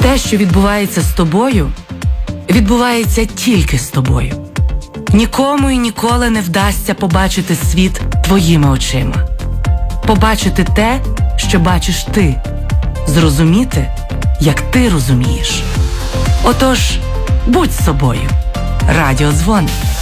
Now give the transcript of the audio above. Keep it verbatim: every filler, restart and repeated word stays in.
Те, що відбувається з тобою, відбувається тільки з тобою. Нікому і ніколи не вдасться побачити світ твоїми очима. Побачити те, що бачиш ти. Зрозуміти, як ти розумієш. Отож, будь собою. Радіодзвони.